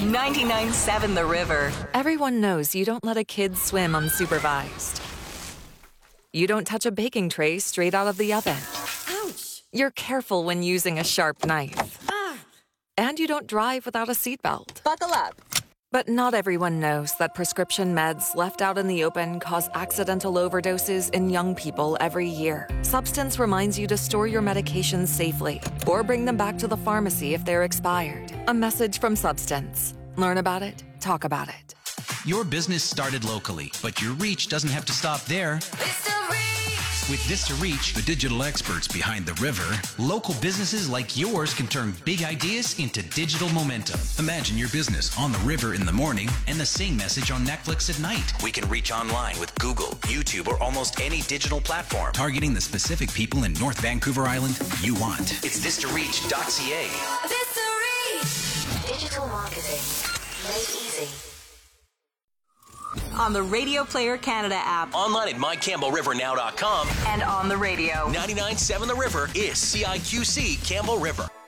99.7 The River. Everyone knows you don't let a kid swim unsupervised. You don't touch a baking tray straight out of the oven. Ouch! You're careful when using a sharp knife. Ah! And you don't drive without a seatbelt. Buckle up. But not everyone knows that prescription meds left out in the open cause accidental overdoses in young people every year. Substance reminds you to store your medications safely or bring them back to the pharmacy if they're expired. A message from Substance. Learn about it, talk about it. Your business started locally, but your reach doesn't have to stop there. With Vista Reach, the digital experts behind the river, local businesses like yours can turn big ideas into digital momentum. Imagine your business on the river in the morning and the same message on Netflix at night. We can reach online with Google, YouTube, or almost any digital platform, targeting the specific people in North Vancouver Island you want. It's VistaReach.ca. Vista Reach. Digital marketing made easy. On the Radio Player Canada app. Online at mycampbellrivernow.com. And on the radio. 99.7 The River is CIQC Campbell River.